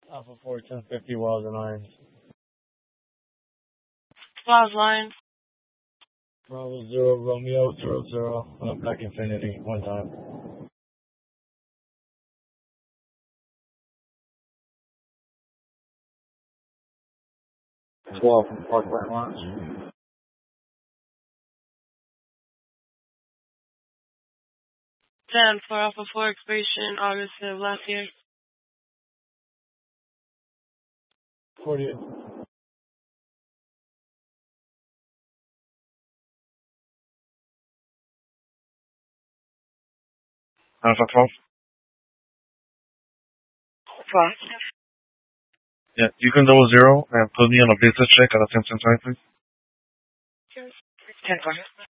Alpha 4, 1050, Wild and Irons. Wild Lines. Bravo 0, Romeo 00, back Infinity, one time. 12 from Parkland Launch. 10 for Alpha 4 expiration August of last year. 48. Alpha 12. Positive. Yeah, you can 00 and put me on a business check at a 10 cent time, please. 10 for